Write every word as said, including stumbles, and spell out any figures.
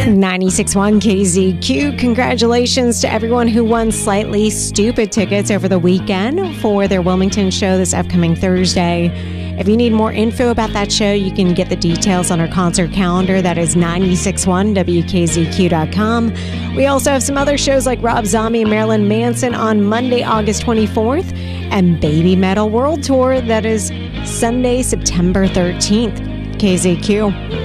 ninety-six point one K Z Q. Congratulations to everyone who won Slightly Stupid tickets over the weekend for their Wilmington show this upcoming Thursday. If you need more info about that show, you can get the details on our concert calendar. That is nine six one W K Z Q dot com. We also have some other shows like Rob Zombie and Marilyn Manson on Monday, August twenty-fourth, and Baby Metal World Tour. That is Sunday, September thirteenth. K Z Q.